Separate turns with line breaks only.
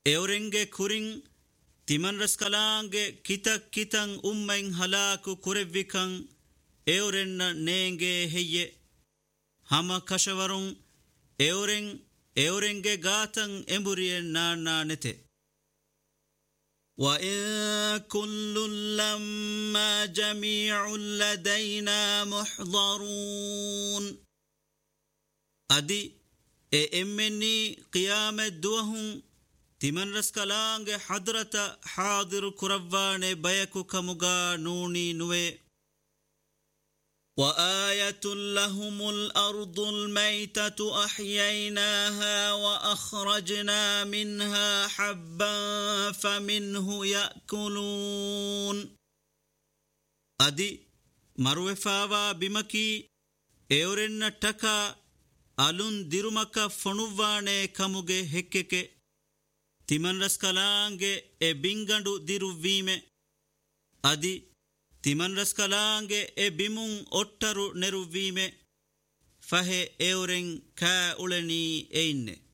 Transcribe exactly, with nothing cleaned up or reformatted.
eorenge kuring timan raskalange kitak kitang ummain halaku kurevvikan eorenna neenge heye hama kashawarun eoren eorenge gatan emburiyen nana nete wa in kullun lamma jami'un ladayna muhdarun adi e emmeni qiyamet duwahun timan raskalange hadrata hadir kuravane bayaku kamuga nuni nuwe وآية لهم الأرض الميتة أحييناها وأخرجنا منها حبا فمنه يأكلون أدي مروفاوا بمكي ايورن تكا ألون ديرمكا فنواني كموغي هككي تمن رسكالانگي اي بنگندو ديرو ويمي أدي timan raskalange e bimun ottaru neruvime fahe euren ka uleni einne